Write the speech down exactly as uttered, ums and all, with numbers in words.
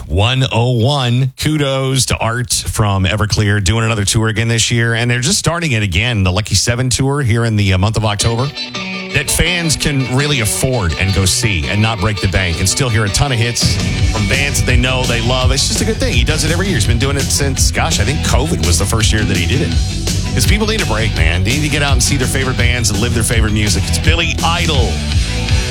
one oh one. Kudos to Art from Everclear doing another tour again this year. And they're just starting it again, the Lucky Seven tour here in the uh, month of October, that fans can really afford and go see and not break the bank and still hear a ton of hits from bands that they know, they love. It's just a good thing. He does it every year. He's been doing it since, gosh, I think COVID was the first year that he did it. Because people need a break, man. They need to get out and see their favorite bands and live their favorite music. It's Billy Idol.